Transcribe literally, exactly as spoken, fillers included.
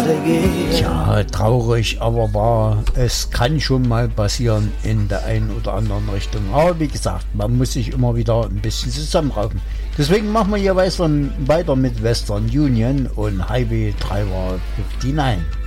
gehen. Tja, traurig, aber wahr. Es kann schon mal passieren in der einen oder anderen Richtung. Aber wie gesagt, man muss sich immer wieder ein bisschen zusammenraufen. Deswegen machen wir hier weiter, weiter mit Western Union und Highway Driver neunundfünfzig.